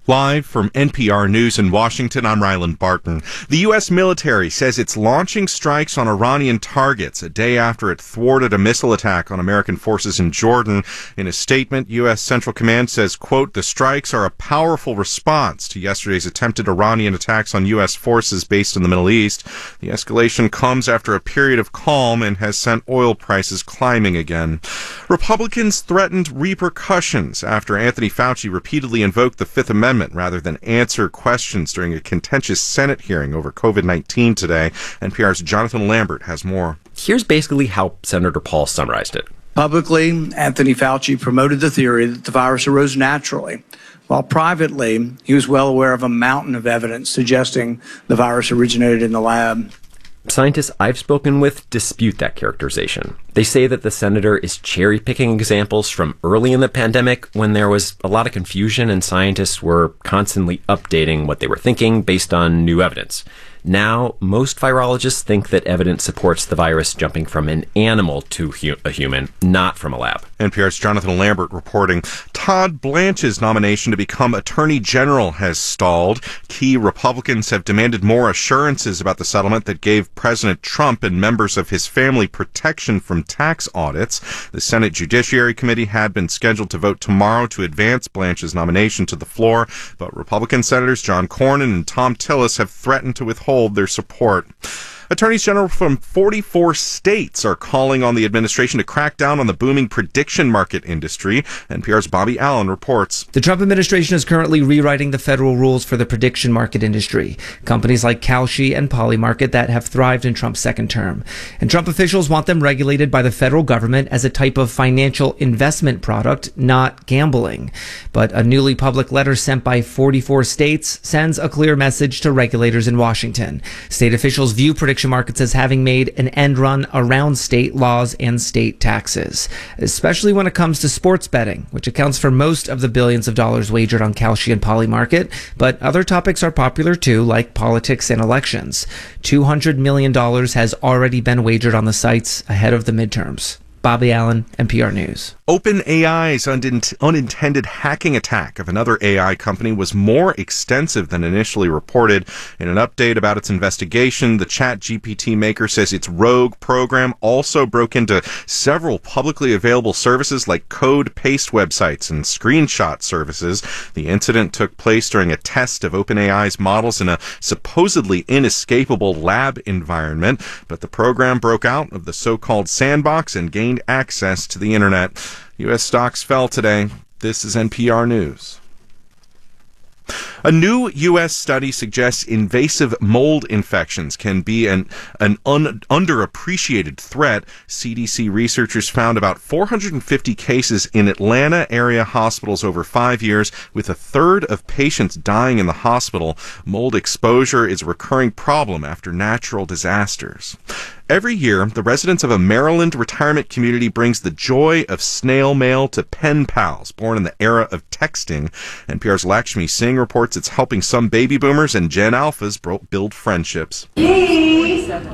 Live from NPR News in Washington, I'm Ryland Barton. The U.S. military says it's launching strikes on Iranian targets a day after it thwarted a missile attack on American forces in Jordan. In a statement, U.S. Central Command says, quote, the strikes are a powerful response to yesterday's attempted Iranian attacks on U.S. forces based in the Middle East. The escalation comes after a period of calm and has sent oil prices climbing again. Republicans threatened repercussions after Anthony Fauci repeatedly invoked the Fifth Amendment rather than answer questions during a contentious Senate hearing over COVID-19 today. NPR's Jonathan Lambert has more. Here's basically how Senator Paul summarized it. Publicly, Anthony Fauci promoted the theory that the virus arose naturally, while privately, he was well aware of a mountain of evidence suggesting the virus originated in the lab. Scientists I've spoken with dispute that characterization. They say that the senator is cherry-picking examples from early in the pandemic when there was a lot of confusion and scientists were constantly updating what they were thinking based on new evidence. Now, most virologists think that evidence supports the virus jumping from an animal to a human, not from a lab. NPR's Jonathan Lambert reporting. Todd Blanche's nomination to become Attorney General has stalled. Key Republicans have demanded more assurances about the settlement that gave President Trump and members of his family protection from tax audits. The Senate Judiciary Committee had been scheduled to vote tomorrow to advance Blanche's nomination to the floor, but Republican Senators John Cornyn and Thom Tillis have threatened to withhold their support. Attorneys General from 44 states are calling on the administration to crack down on the booming prediction market industry. NPR's Bobby Allen reports. The Trump administration is currently rewriting the federal rules for the prediction market industry. Companies like Kalshi and Polymarket that have thrived in Trump's second term. And Trump officials want them regulated by the federal government as a type of financial investment product, not gambling. But a newly public letter sent by 44 states sends a clear message to regulators in Washington. State officials view prediction markets as having made an end run around state laws and state taxes, especially when it comes to sports betting, which accounts for most of the billions of dollars wagered on Kalshi and Polymarket. But other topics are popular too, like politics and elections. $200 million has already been wagered on the sites ahead of the midterms. Bobby Allen, NPR News. OpenAI's unintended hacking attack of another AI company was more extensive than initially reported. In an update about its investigation, the ChatGPT maker says its rogue program also broke into several publicly available services like code paste websites and screenshot services. The incident took place during a test of OpenAI's models in a supposedly inescapable lab environment, but the program broke out of the so-called sandbox and gained access to the internet. U.S. stocks fell today. This is NPR News. A new U.S. study suggests invasive mold infections can be an underappreciated threat. CDC researchers found about 450 cases in Atlanta area hospitals over 5 years, with a third of patients dying in the hospital. Mold exposure is a recurring problem after natural disasters. Every year, the residents of a Maryland retirement community brings the joy of snail mail to pen pals born in the era of texting. NPR's Lakshmi Singh reports it's helping some baby boomers and Gen Alphas build friendships. 7.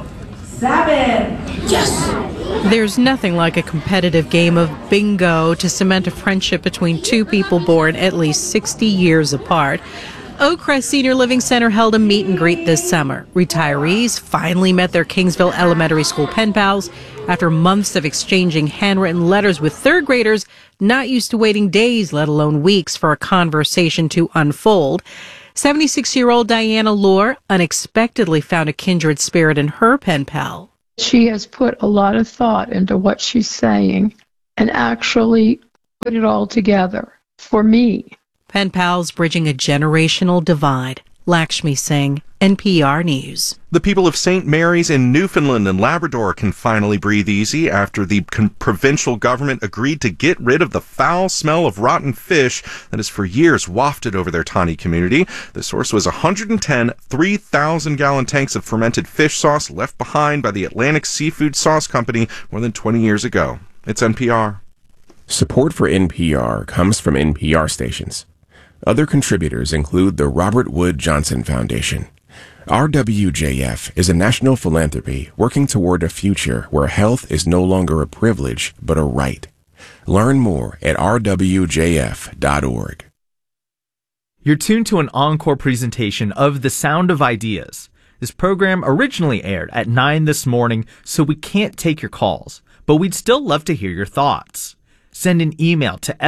Yes! There's nothing like a competitive game of bingo to cement a friendship between two people born at least 60 years apart. Oak Crest Senior Living Center held a meet and greet this summer. Retirees finally met their Kingsville Elementary School pen pals after months of exchanging handwritten letters with third graders not used to waiting days, let alone weeks, for a conversation to unfold. 76-year-old Diana Lohr unexpectedly found a kindred spirit in her pen pal. She has put a lot of thought into what she's saying and actually put it all together for me. Pen pals bridging a generational divide. Lakshmi Singh, NPR News. The people of St. Mary's in Newfoundland and Labrador can finally breathe easy after the provincial government agreed to get rid of the foul smell of rotten fish that has for years wafted over their tiny community. The source was 110 3,000-gallon tanks of fermented fish sauce left behind by the Atlantic Seafood Sauce Company more than 20 years ago. It's NPR. Support for NPR comes from NPR stations. Other contributors include the Robert Wood Johnson Foundation. RWJF is a national philanthropy working toward a future where health is no longer a privilege, but a right. Learn more at rwjf.org. You're tuned to an encore presentation of The Sound of Ideas. This program originally aired at 9 this morning, so we can't take your calls, but we'd still love to hear your thoughts. Send an email to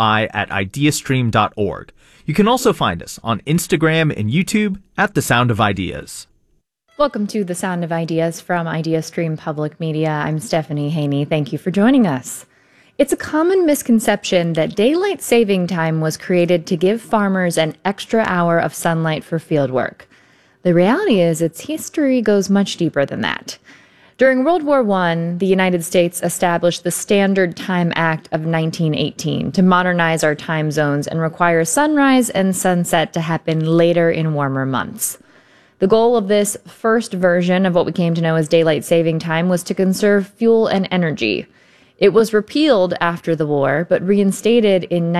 soi@ideastream.org. You can also find us on Instagram and YouTube at The Sound of Ideas. Welcome to The Sound of Ideas from IdeaStream Public Media. I'm Stephanie Haney. Thank you for joining us. It's a common misconception that daylight saving time was created to give farmers an extra hour of sunlight for field work. The reality is its history goes much deeper than that. During World War I, the United States established the Standard Time Act of 1918 to modernize our time zones and require sunrise and sunset to happen later in warmer months. The goal of this first version of what we came to know as daylight saving time was to conserve fuel and energy. It was repealed after the war, but reinstated in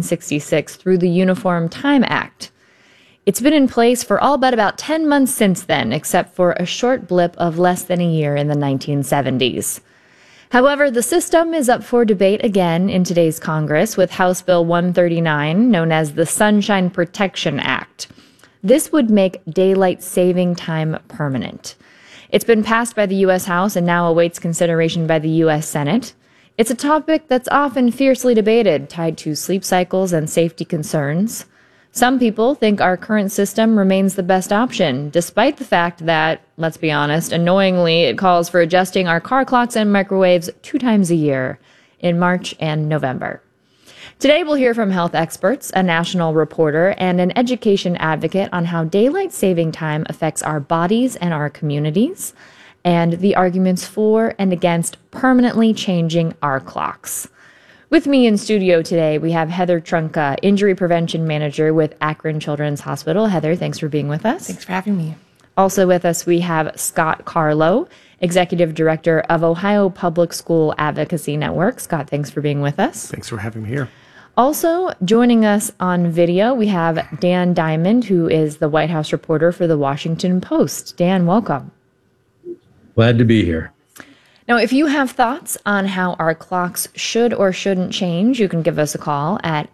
1966 through the Uniform Time Act. It's been in place for all but about 10 months since then, except for a short blip of less than a year in the 1970s. However, the system is up for debate again in today's Congress with House Bill 139, known as the Sunshine Protection Act. This would make daylight saving time permanent. It's been passed by the U.S. House and now awaits consideration by the U.S. Senate. It's a topic that's often fiercely debated, tied to sleep cycles and safety concerns. Some people think our current system remains the best option, despite the fact that, let's be honest, annoyingly, it calls for adjusting our car clocks and microwaves 2 times a year, in March and November. Today, we'll hear from health experts, a national reporter, and an education advocate on how daylight saving time affects our bodies and our communities, and the arguments for and against permanently changing our clocks. With me in studio today, we have Heather Trunka, Injury Prevention Manager with Akron Children's Hospital. Heather, thanks for being with us. Thanks for having me. Also with us, we have Scott Carlo, Executive Director of Ohio Public School Advocacy Network. Scott, thanks for being with us. Thanks for having me here. Also joining us on video, we have Dan Diamond, who is the White House reporter for the Washington Post. Dan, welcome. Glad to be here. Now, if you have thoughts on how our clocks should or shouldn't change, you can give us a call at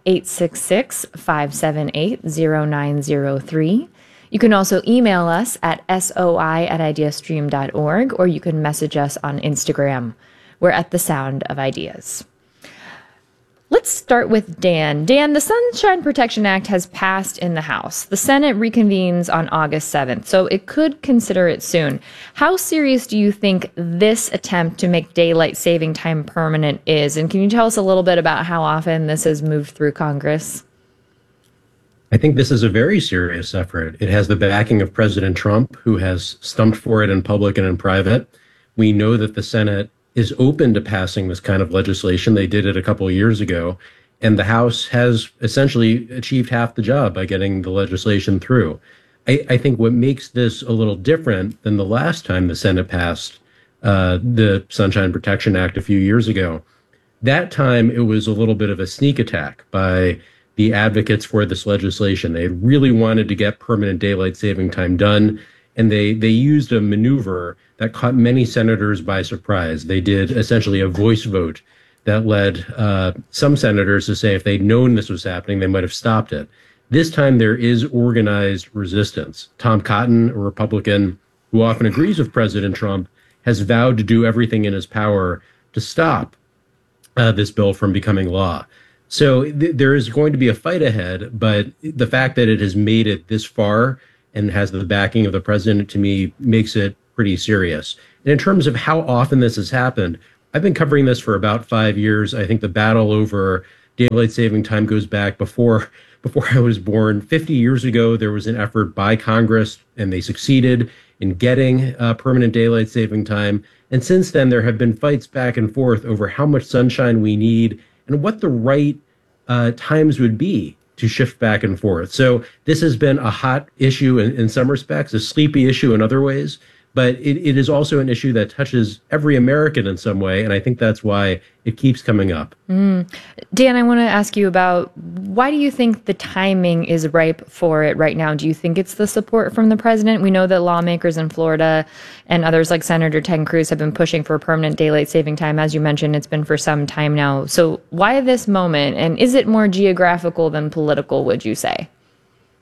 866-578-0903. You can also email us at soi@ideastream.org, or you can message us on Instagram. We're at The Sound of Ideas. Let's start with Dan. Dan, the Sunshine Protection Act has passed in the House. The Senate reconvenes on August 7th, so it could consider it soon. How serious do you think this attempt to make daylight saving time permanent is? And can you tell us a little bit about how often this has moved through Congress? I think this is a very serious effort. It has the backing of President Trump, who has stumped for it in public and in private. We know that the Senate is open to passing this kind of legislation. They did it a couple of years ago, and the House has essentially achieved half the job by getting the legislation through. I think what makes this a little different than the last time the Senate passed the Sunshine Protection Act a few years ago, that time it was a little bit of a sneak attack by the advocates for this legislation. They really wanted to get permanent daylight saving time done, and they used a maneuver that caught many senators by surprise. They did essentially a voice vote that led some senators to say if they'd known this was happening, they might have stopped it. This time there is organized resistance. Tom Cotton, a Republican who often agrees with President Trump, has vowed to do everything in his power to stop this bill from becoming law. So there is going to be a fight ahead, but the fact that it has made it this far and has the backing of the president, to me, makes it pretty serious. And in terms of how often this has happened, I've been covering this for about 5 years. I think the battle over daylight saving time goes back before I was born. 50 years ago, there was an effort by Congress, and they succeeded in getting permanent daylight saving time. And since then, there have been fights back and forth over how much sunshine we need and what the right times would be to shift back and forth. So this has been a hot issue in some respects, a sleepy issue in other ways, but it is also an issue that touches every American in some way, and I think that's why it keeps coming up. Dan, I want to ask you about why do you think the timing is ripe for it right now? Do you think it's the support from the president? We know that lawmakers in Florida and others like Senator Ted Cruz have been pushing for permanent daylight saving time. As you mentioned, it's been for some time now. So why this moment? And is it more geographical than political, would you say?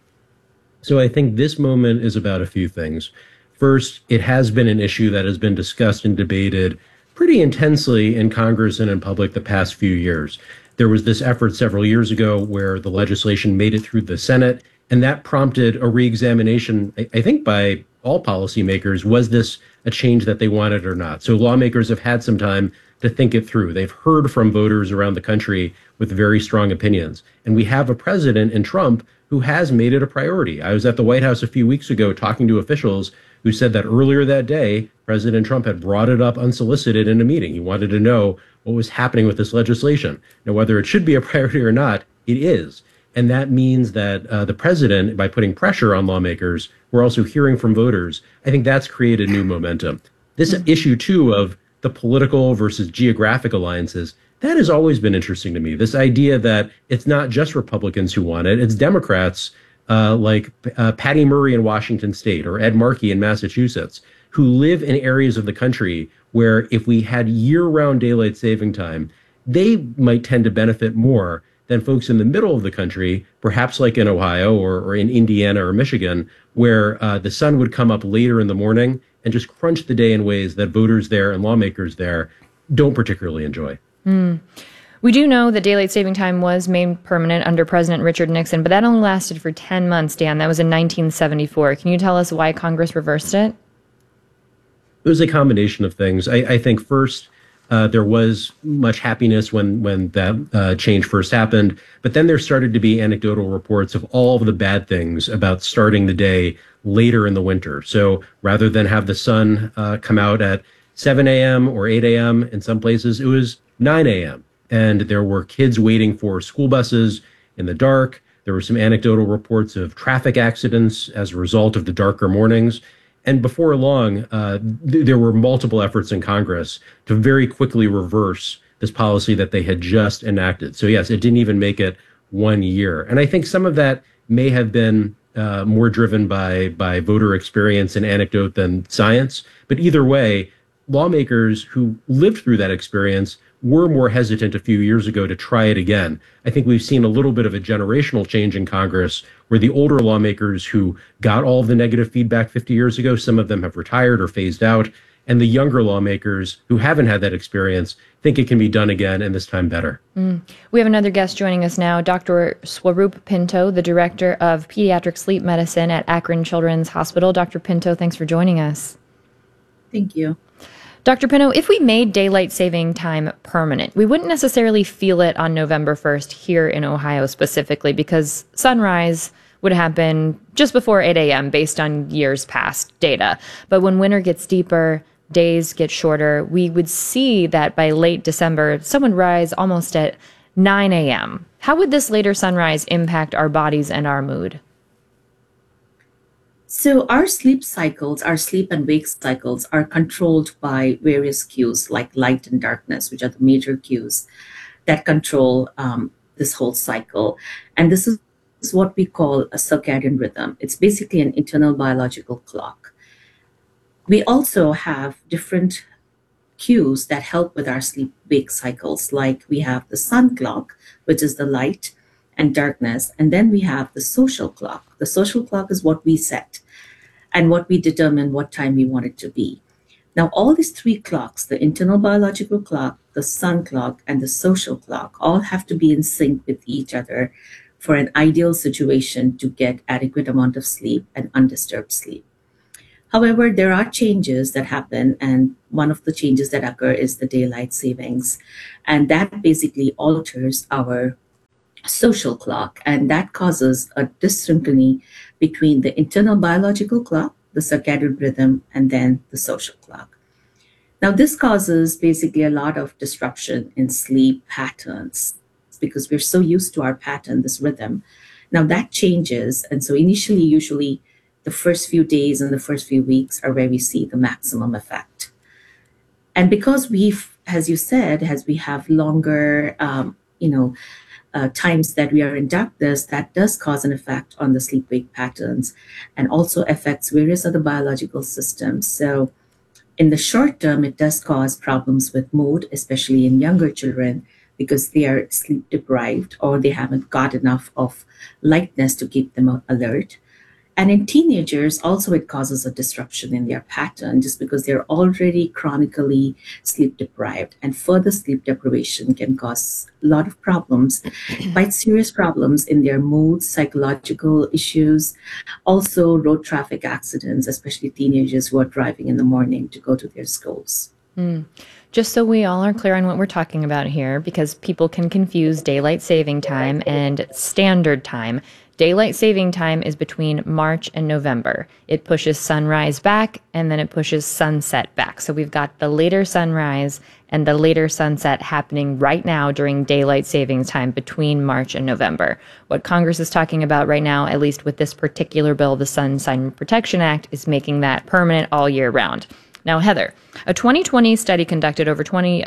So I think this moment is about a few things. First, it has been an issue that has been discussed and debated pretty intensely in Congress and in public the past few years. There was this effort several years ago where the legislation made it through the Senate, and that prompted a reexamination, I think, by all policymakers. Was this a change that they wanted or not? So lawmakers have had some time to think it through. They've heard from voters around the country with very strong opinions. And we have a president in Trump who has made it a priority. I was at the White House a few weeks ago talking to officials who said that earlier that day, President Trump had brought it up unsolicited in a meeting. He wanted to know what was happening with this legislation. Now, whether it should be a priority or not, it is. And that means that the president, by putting pressure on lawmakers, we're also hearing from voters. I think that's created new momentum. This issue, too, of the political versus geographic alliances, that has always been interesting to me. This idea that it's not just Republicans who want it, it's Democrats like Patty Murray in Washington State or Ed Markey in Massachusetts, who live in areas of the country where if we had year-round daylight saving time, they might tend to benefit more than folks in the middle of the country, perhaps like in Ohio or in Indiana or Michigan, where the sun would come up later in the morning and just crunch the day in ways that voters there and lawmakers there don't particularly enjoy. We do know that daylight saving time was made permanent under President Richard Nixon, but that only lasted for 10 months, Dan. That was in 1974. Can you tell us why Congress reversed it? It was a combination of things. I think first, there was much happiness when that change first happened, but then there started to be anecdotal reports of all of the bad things about starting the day later in the winter. So rather than have the sun come out at 7 a.m. or 8 a.m. in some places, it was 9 a.m. And there were kids waiting for school buses in the dark. There were some anecdotal reports of traffic accidents as a result of the darker mornings. And before long, there were multiple efforts in Congress to very quickly reverse this policy that they had just enacted. So yes, it didn't even make it 1 year. And I think some of that may have been more driven by voter experience and anecdote than science. But either way, lawmakers who lived through that experience were more hesitant a few years ago to try it again. I think we've seen a little bit of a generational change in Congress where the older lawmakers who got all of the negative feedback 50 years ago, some of them have retired or phased out, and the younger lawmakers who haven't had that experience think it can be done again, and this time better. We have another guest joining us now, Dr. Swaroop Pinto, the Director of Pediatric Sleep Medicine at Akron Children's Hospital. Dr. Pinto, thanks for joining us. Thank you. Dr. Pinto, if we made daylight saving time permanent, we wouldn't necessarily feel it on November 1st here in Ohio specifically because sunrise would happen just before 8 a.m. based on years past data. But when winter gets deeper, days get shorter, we would see that by late December, sun would rise almost at 9 a.m. How would this later sunrise impact our bodies and our mood? So our sleep cycles, our sleep and wake cycles are controlled by various cues like light and darkness, which are the major cues that control this whole cycle. And this is what we call a circadian rhythm. It's basically an internal biological clock. We also have different cues that help with our sleep-wake cycles, like we have the sun clock, which is the light and darkness, and then we have the social clock. The social clock is what we set and what we determine what time we want it to be. Now, all these three clocks, the internal biological clock, the sun clock, and the social clock, all have to be in sync with each other for an ideal situation to get adequate amount of sleep and undisturbed sleep. However, there are changes that happen, and one of the changes that occur is the daylight savings. And that basically alters our social clock, and that causes a dyssynchrony between the internal biological clock, the circadian rhythm, and then the social clock. Now, this causes basically a lot of disruption in sleep patterns because we're so used to our pattern, this rhythm. Now that changes, and so initially, usually, the first few days and the first few weeks are where we see the maximum effect. And because as you said, as we have longer, times that we are in darkness, that does cause an effect on the sleep-wake patterns and also affects various other biological systems. So in the short term, it does cause problems with mood, especially in younger children, because they are sleep deprived or they haven't got enough of lightness to keep them alert. And in teenagers, also it causes a disruption in their pattern just because they're already chronically sleep deprived. And further sleep deprivation can cause a lot of problems, quite serious problems in their mood, psychological issues, also road traffic accidents, especially teenagers who are driving in the morning to go to their schools. Just so we all are clear on what we're talking about here, because people can confuse daylight saving time and standard time. Daylight saving time is between March and November. It pushes sunrise back and then it pushes sunset back. So we've got the later sunrise and the later sunset happening right now during daylight savings time between March and November. What Congress is talking about right now, at least with this particular bill, the Sunshine Protection Act, is making that permanent all year round. Now, Heather, a 2020 study conducted over 20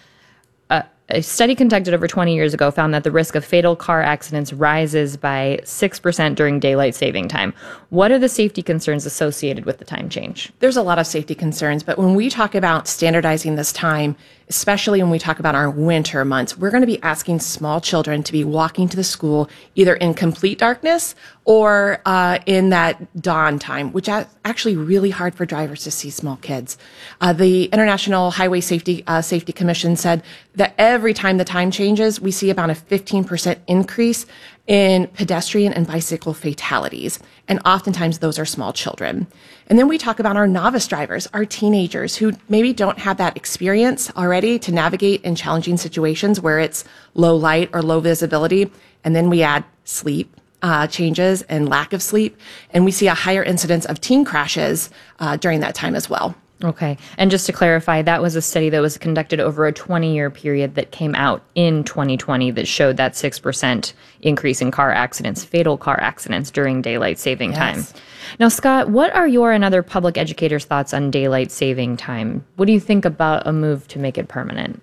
years ago found that the risk of fatal car accidents rises by 6% during daylight saving time. What are the safety concerns associated with the time change? There's a lot of safety concerns, but when we talk about standardizing this time, especially when we talk about our winter months, we're going to be asking small children to be walking to the school either in complete darkness or in that dawn time, which is actually really hard for drivers to see small kids. The International Highway Safety Commission said that every time the time changes, we see about a 15% increase in pedestrian and bicycle fatalities. And oftentimes those are small children. And then we talk about our novice drivers, our teenagers who maybe don't have that experience already to navigate in challenging situations where it's low light or low visibility. And then we add sleep changes and lack of sleep. And we see a higher incidence of teen crashes during that time as well. Okay. And just to clarify, that was a study that was conducted over a 20-year period that came out in 2020 that showed that 6% increase in car accidents, fatal car accidents during daylight saving time. Now, Scott, what are your and other public educators' thoughts on daylight saving time? What do you think about a move to make it permanent?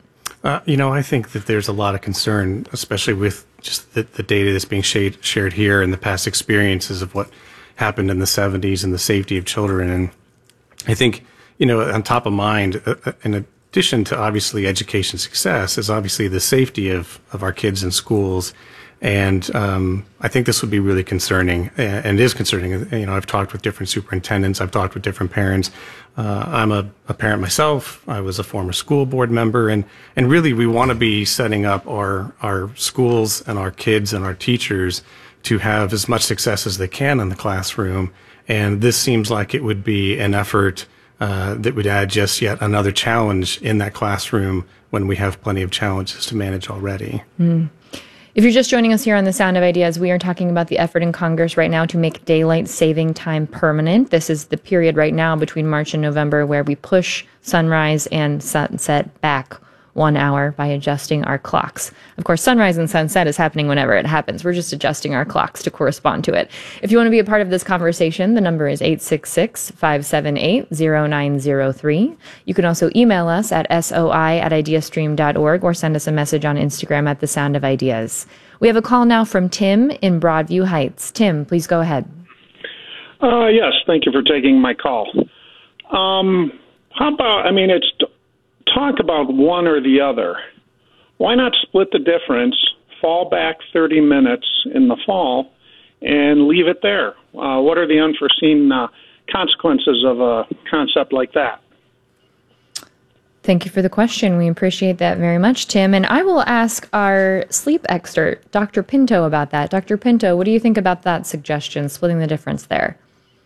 I think that there's a lot of concern, especially with just the data that's being shared here and the past experiences of what happened in the 70s and the safety of children. And I think, on top of mind, in addition to obviously education success, is obviously the safety of our kids in schools. And I think this would be really concerning, and it is concerning. I've talked with different superintendents. I've talked with different parents. I'm a parent myself. I was a former school board member. And really, we want to be setting up our schools and our kids and our teachers to have as much success as they can in the classroom. And this seems like it would be an effort that would add just yet another challenge in that classroom when we have plenty of challenges to manage already. If you're just joining us here on The Sound of Ideas, we are talking about the effort in Congress right now to make daylight saving time permanent. This is the period right now between March and November where we push sunrise and sunset back 1 hour by adjusting our clocks. Of course, sunrise and sunset is happening whenever it happens. We're just adjusting our clocks to correspond to it. If you want to be a part of this conversation, the number is 866-578-0903. You can also email us at soi@ideastream.org or send us a message on Instagram at The Sound of Ideas. We have a call now from Tim in Broadview Heights. Tim, please go ahead. Yes, thank you for taking my call. How about, it's talk about one or the other. Why not split the difference, fall back 30 minutes in the fall, and leave it there? What are the unforeseen consequences of a concept like that? Thank you for the question. We appreciate that very much, Tim. And I will ask our sleep expert, Dr. Pinto, about that. Dr. Pinto, what do you think about that suggestion, splitting the difference there?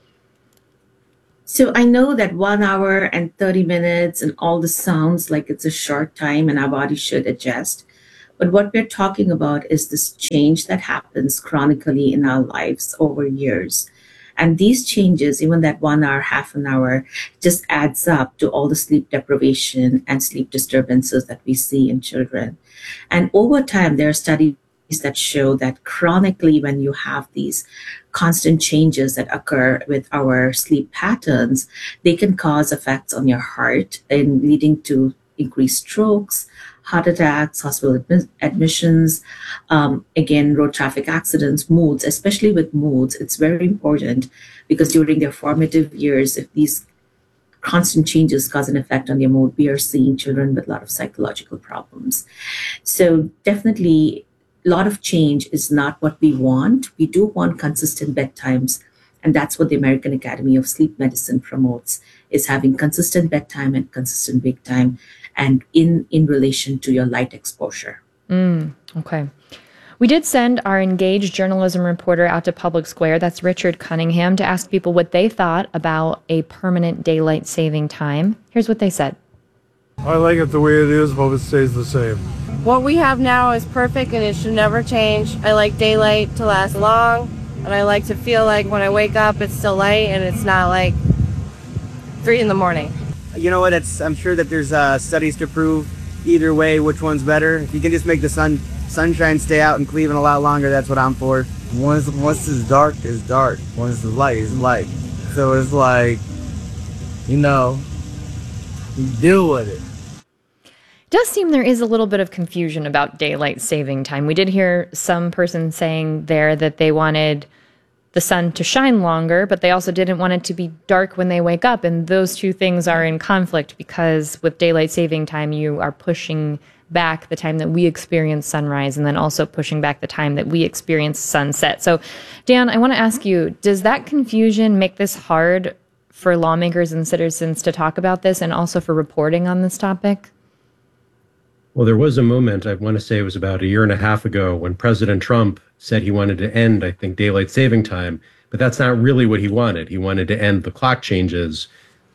So I know that 1 hour and 30 minutes and all this sounds like it's a short time and our body should adjust. But what we're talking about is this change that happens chronically in our lives over years. And these changes, even that 1 hour, half an hour, just adds up to all the sleep deprivation and sleep disturbances that we see in children. And over time, there are studies that show that chronically, when you have these constant changes that occur with our sleep patterns, they can cause effects on your heart and leading to increased strokes, heart attacks, hospital admissions, again, road traffic accidents, moods. Especially with moods, it's very important because during their formative years, if these constant changes cause an effect on their mood, we are seeing children with a lot of psychological problems. So definitely, a lot of change is not what we want. We do want consistent bedtimes And that's what the American Academy of Sleep Medicine promotes, is having consistent bedtime and consistent wake time, and in relation to your light exposure. Okay. We did send our engaged journalism reporter out to Public Square, that's Richard Cunningham, to ask people what they thought about a permanent daylight saving time. Here's what they said. I like it the way it is, hope it stays the same. What we have now is perfect and it should never change. I like daylight to last long, and I like to feel like when I wake up it's still light and it's not like 3 in the morning. You know what, I'm sure that there's studies to prove either way which one's better. If you can just make the sunshine stay out in Cleveland a lot longer, that's what I'm for. Once it's dark, it's dark. Once it's light, it's light. So it's like, you deal with it. It does seem there is a little bit of confusion about daylight saving time. We did hear some person saying there that they wanted the sun to shine longer, but they also didn't want it to be dark when they wake up. And those two things are in conflict, because with daylight saving time, you are pushing back the time that we experience sunrise, and then also pushing back the time that we experience sunset. So, Dan, I want to ask you, does that confusion make this hard for lawmakers and citizens to talk about this, and also for reporting on this topic? Well, there was a moment, I want to say it was about a year and a half ago, when President Trump said he wanted to end, I think, daylight saving time, but that's not really what he wanted. He wanted to end the clock changes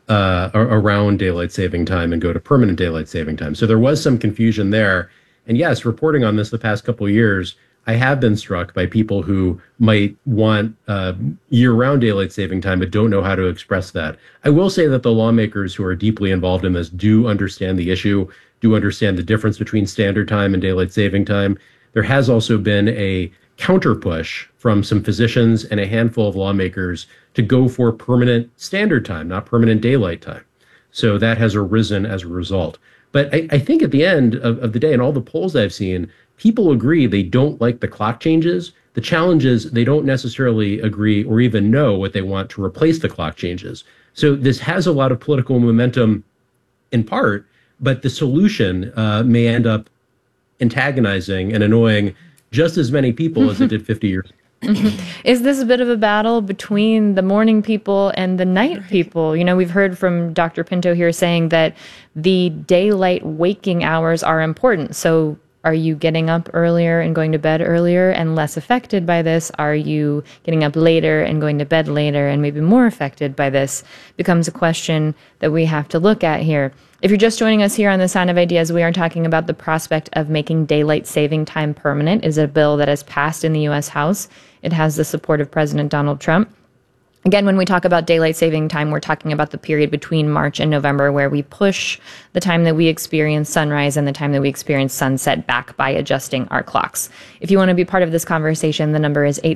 around daylight saving time and go to permanent daylight saving time. So there was some confusion there. And yes, reporting on this the past couple of years, I have been struck by people who might want year-round daylight saving time but don't know how to express that. I will say that the lawmakers who are deeply involved in this do understand the issue, do understand the difference between standard time and daylight saving time. There has also been a counter push from some physicians and a handful of lawmakers to go for permanent standard time, not permanent daylight time. So that has arisen as a result. But I think at the end of the day, in all the polls I've seen, people agree they don't like the clock changes. The challenge is they don't necessarily agree or even know what they want to replace the clock changes. So this has a lot of political momentum in part, but the solution may end up antagonizing and annoying just as many people as it did 50 years ago. Is this a bit of a battle between the morning people and the night people? You know, we've heard from Dr. Pinto here saying that the daylight waking hours are important. So are you getting up earlier and going to bed earlier and less affected by this? Are you getting up later and going to bed later and maybe more affected by this? Becomes a question that we have to look at here. If you're just joining us here on The Sound of Ideas, we are talking about the prospect of making daylight saving time permanent. It is a bill that has passed in the U.S. House. It has the support of President Donald Trump. Again, when we talk about daylight saving time, we're talking about the period between March and November, where we push the time that we experience sunrise and the time that we experience sunset back by adjusting our clocks. If you want to be part of this conversation, the number is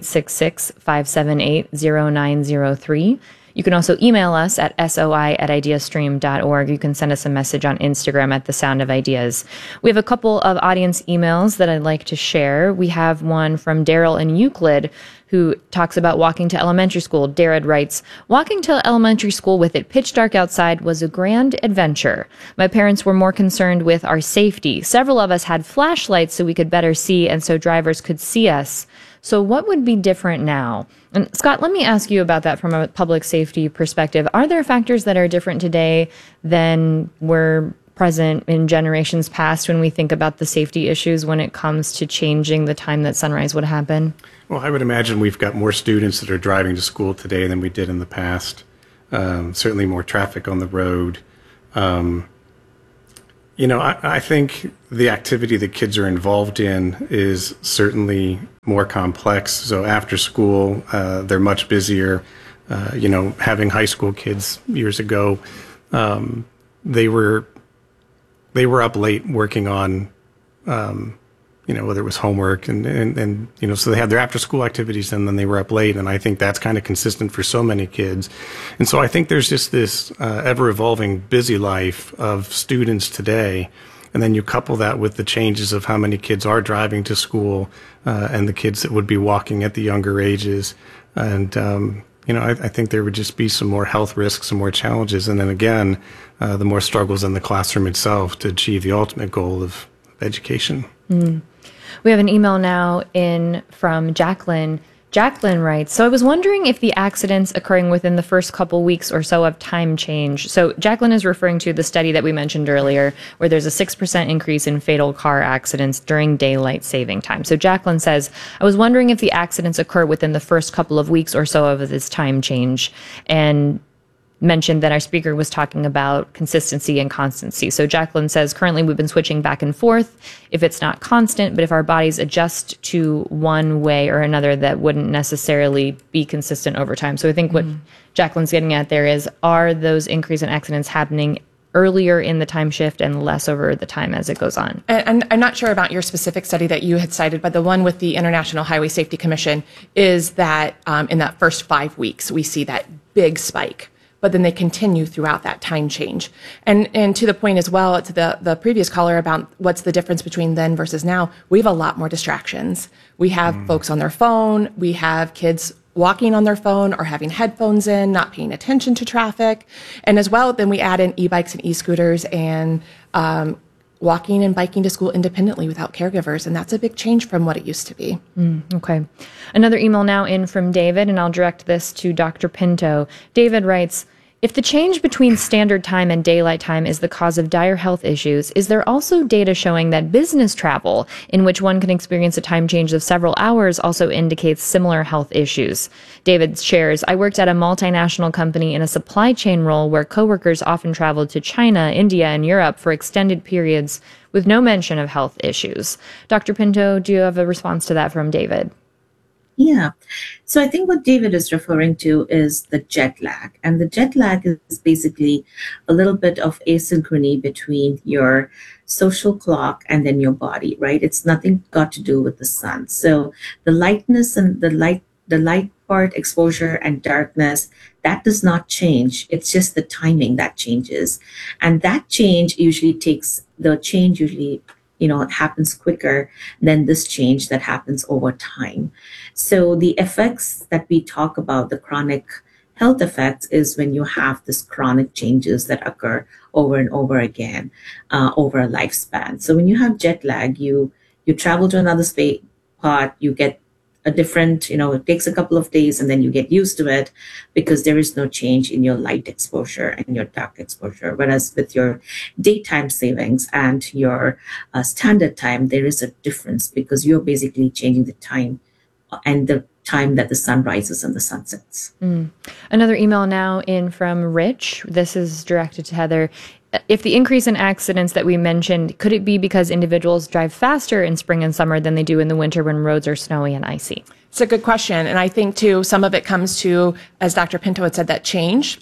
866-578-0903. You can also email us at soi@ideastream.org. You can send us a message on Instagram at The Sound of Ideas. We have a couple of audience emails that I'd like to share. We have one from Daryl in Euclid, who talks about walking to elementary school. Darren writes, walking to elementary school with it pitch dark outside was a grand adventure. My parents were more concerned with our safety. Several of us had flashlights so we could better see and so drivers could see us. So what would be different now? And Scott, let me ask you about that from a public safety perspective. Are there factors that are different today than were present in generations past when we think about the safety issues when it comes to changing the time that sunrise would happen? Well, I would imagine we've got more students that are driving to school today than we did in the past. Certainly more traffic on the road. I think the activity that kids are involved in is certainly more complex. So after school, they're much busier. Having high school kids years ago, they were up late working on, whether it was homework and so they had their after school activities and then they were up late. And I think that's kind of consistent for so many kids. And so I think there's just this ever evolving busy life of students today. And then you couple that with the changes of how many kids are driving to school and the kids that would be walking at the younger ages. And, I think there would just be some more health risks, some more challenges. And then again, the more struggles in the classroom itself to achieve the ultimate goal of education. We have an email now in from Jacqueline Jacqueline writes, so I was wondering if the accidents occurring within the first couple weeks or so of time change. So Jacqueline is referring to the study that we mentioned earlier, where there's a 6% increase in fatal car accidents during daylight saving time. So Jacqueline says, I was wondering if the accidents occur within the first couple of weeks or so of this time change, and mentioned that our speaker was talking about consistency and constancy. So Jacqueline says, currently we've been switching back and forth if it's not constant, but if our bodies adjust to one way or another, that wouldn't necessarily be consistent over time. So I think what Jacqueline's getting at there is, are those increase in accidents happening earlier in the time shift and less over the time as it goes on? And I'm not sure about your specific study that you had cited, but the one with the International Highway Safety Commission is that in that first 5 weeks, we see that big spike, but then they continue throughout that time change. And to the point as well, to the previous caller about what's the difference between then versus now, we have a lot more distractions. We have folks on their phone. We have kids walking on their phone or having headphones in, not paying attention to traffic. And as well, then we add in e-bikes and e-scooters and walking and biking to school independently without caregivers. And that's a big change from what it used to be. Okay. Another email now in from David, and I'll direct this to Dr. Pinto. David writes, if the change between standard time and daylight time is the cause of dire health issues, is there also data showing that business travel, in which one can experience a time change of several hours, also indicates similar health issues? David shares, I worked at a multinational company in a supply chain role where coworkers often traveled to China, India, and Europe for extended periods with no mention of health issues. Dr. Pinto, do you have a response to that from David? Yeah. So I think what David is referring to is the jet lag. And the jet lag is basically a little bit of asynchrony between your social clock and then your body, right? It's nothing got to do with the sun. So the lightness and the light part exposure and darkness, that does not change. It's just the timing that changes. And that change usually it happens quicker than this change that happens over time. So the effects that we talk about, the chronic health effects, is when you have this chronic changes that occur over and over again over a lifespan. So when you have jet lag, you travel to another spot, you get a different, it takes a couple of days and then you get used to it because there is no change in your light exposure and your dark exposure. Whereas with your daytime savings and your standard time, there is a difference because you're basically changing the time and the time that the sun rises and the sun sets. Another email now in from Rich. This is directed to Heather. If the increase in accidents that we mentioned, could it be because individuals drive faster in spring and summer than they do in the winter when roads are snowy and icy? It's a good question. And I think, too, some of it comes to, as Dr. Pinto had said, that change.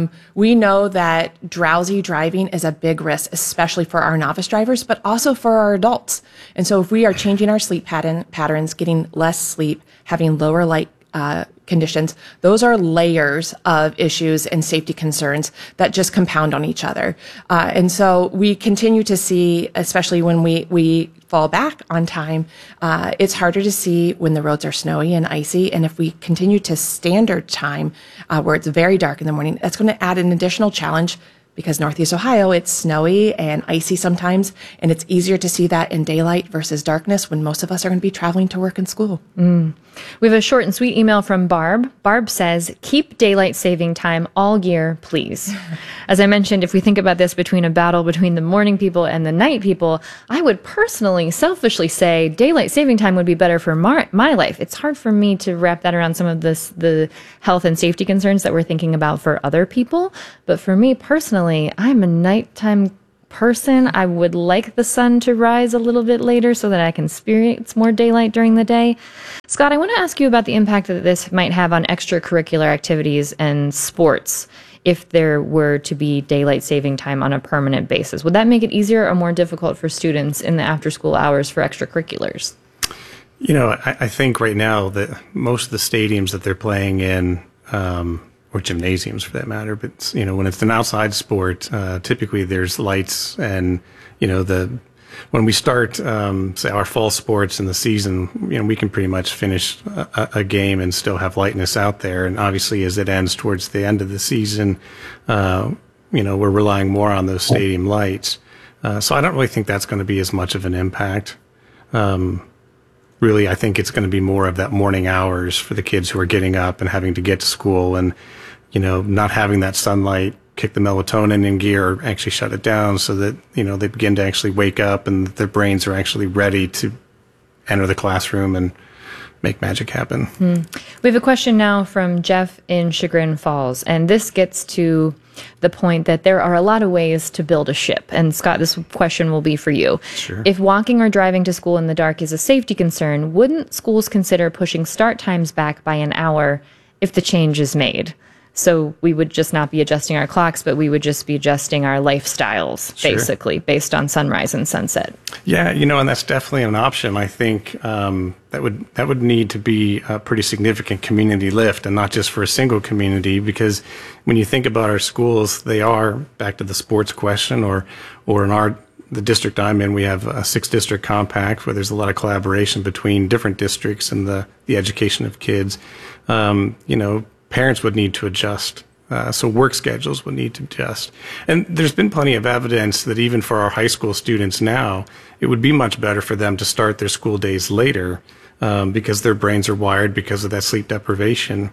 We know that drowsy driving is a big risk, especially for our novice drivers, but also for our adults. And so if we are changing our sleep patterns, getting less sleep, having lower light conditions, those are layers of issues and safety concerns that just compound on each other. And so we continue to see, especially when we fall back on time, it's harder to see when the roads are snowy and icy. And if we continue to standard time, where it's very dark in the morning, that's going to add an additional challenge because Northeast Ohio, it's snowy and icy sometimes, and it's easier to see that in daylight versus darkness when most of us are going to be traveling to work and school. We have a short and sweet email from Barb. Barb says, keep daylight saving time all year, please. As I mentioned, if we think about this between a battle between the morning people and the night people, I would personally, selfishly say daylight saving time would be better for my life. It's hard for me to wrap that around some of the health and safety concerns that we're thinking about for other people. But for me personally, I'm a nighttime person. I would like the sun to rise a little bit later so that I can experience more daylight during the day. Scott, I want to ask you about the impact that this might have on extracurricular activities and sports if there were to be daylight saving time on a permanent basis. Would that make it easier or more difficult for students in the after-school hours for extracurriculars? I think right now that most of the stadiums that they're playing in, or gymnasiums for that matter, but when it's an outside sport, typically there's lights, and when we start say our fall sports in the season, we can pretty much finish a game and still have lightness out there. And obviously, as it ends towards the end of the season, we're relying more on those stadium lights. So I don't really think that's going to be as much of an impact. really, I think it's going to be more of that morning hours for the kids who are getting up and having to get to school, and, not having that sunlight kick the melatonin in gear or actually shut it down, so that, they begin to actually wake up and their brains are actually ready to enter the classroom and make magic happen. We have a question now from Jeff in Chagrin Falls, and this gets to the point that there are a lot of ways to build a ship. And Scott, this question will be for you. Sure. If walking or driving to school in the dark is a safety concern, wouldn't schools consider pushing start times back by an hour if the change is made? So we would just not be adjusting our clocks, but we would just be adjusting our lifestyles, basically, based on sunrise and sunset. Yeah, and that's definitely an option. I think that would need to be a pretty significant community lift, and not just for a single community, because when you think about our schools, they are, back to the sports question, or in the district I'm in, we have a 6-district compact where there's a lot of collaboration between different districts and the education of kids. Parents would need to adjust. So work schedules would need to adjust. And there's been plenty of evidence that even for our high school students now, it would be much better for them to start their school days later because their brains are wired because of that sleep deprivation.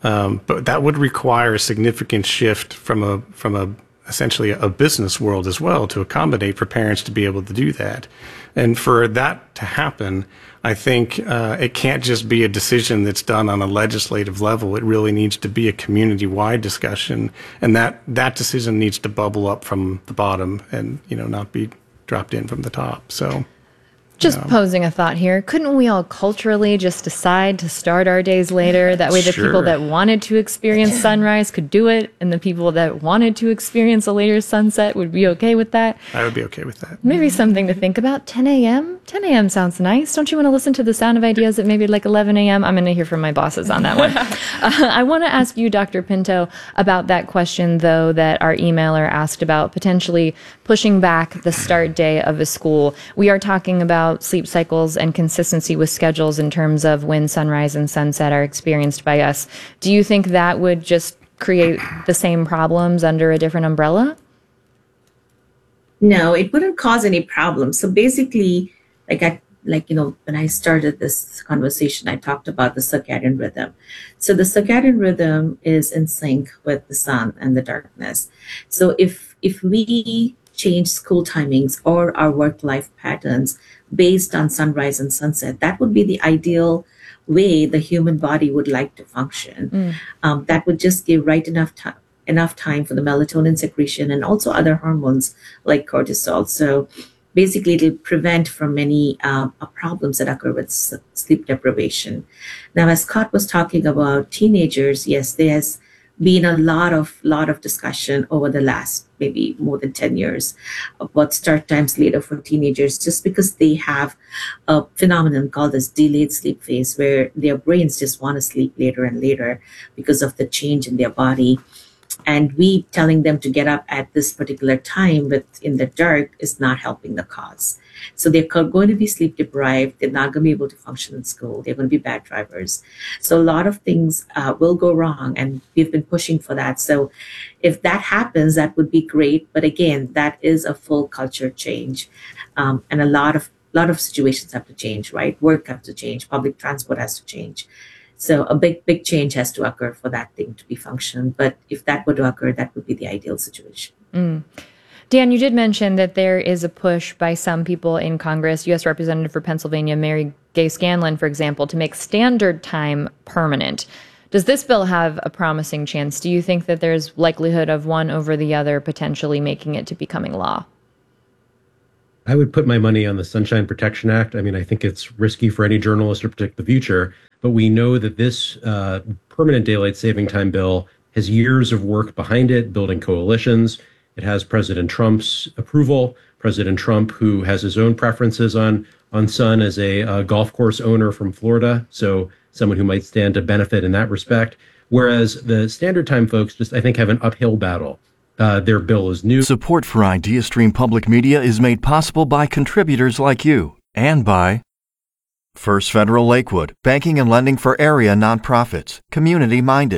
But that would require a significant shift from essentially a business world as well, to accommodate for parents to be able to do that. And for that to happen, I think it can't just be a decision that's done on a legislative level. It really needs to be a community-wide discussion, and that decision needs to bubble up from the bottom and not be dropped in from the top. So, just posing a thought here, couldn't we all culturally just decide to start our days later? That way the people that wanted to experience sunrise could do it, and the people that wanted to experience a later sunset would be okay with that. I would be okay with that. Maybe something to think about. 10 a.m.? 10 a.m. sounds nice. Don't you want to listen to the Sound of Ideas at maybe like 11 a.m.? I'm going to hear from my bosses on that one. I want to ask you, Dr. Pinto, about that question, though, that our emailer asked about potentially pushing back the start day of a school. We are talking about sleep cycles and consistency with schedules in terms of when sunrise and sunset are experienced by us. Do you think that would just create the same problems under a different umbrella? No, it wouldn't cause any problems. So basically, when I started this conversation, I talked about the circadian rhythm. So the circadian rhythm is in sync with the sun and the darkness. So if we change school timings or our work-life patterns based on sunrise and sunset, that would be the ideal way the human body would like to function. That would just give enough time for the melatonin secretion and also other hormones like cortisol. So basically, it'll prevent from many problems that occur with sleep deprivation. Now, as Scott was talking about teenagers, yes, there's been a lot of discussion over the last maybe more than 10 years about start times later for teenagers, just because they have a phenomenon called this delayed sleep phase, where their brains just want to sleep later and later because of the change in their body. And we telling them to get up at this particular time in the dark is not helping the cause. So they're going to be sleep deprived. They're not going to be able to function in school. They're going to be bad drivers. So a lot of things will go wrong, and we've been pushing for that. So if that happens, that would be great. But again, that is a full culture change, and a lot of situations have to change, right? Work has to change. Public transport has to change. So a big change has to occur for that thing to be function. But if that were to occur, that would be the ideal situation. Dan, you did mention that there is a push by some people in Congress, U.S. Representative for Pennsylvania, Mary Gay Scanlon, for example, to make standard time permanent. Does this bill have a promising chance? Do you think that there's likelihood of one over the other potentially making it to becoming law? I would put my money on the Sunshine Protection Act. I mean, I think it's risky for any journalist to predict the future, but we know that this permanent daylight saving time bill has years of work behind it, building coalitions. It has President Trump's approval. President Trump, who has his own preferences on sun as a golf course owner from Florida, so someone who might stand to benefit in that respect. Whereas the standard time folks just, I think, have an uphill battle. Their bill is new. Support for IdeaStream Public Media is made possible by contributors like you and by First Federal Lakewood, banking and lending for area nonprofits, community-minded.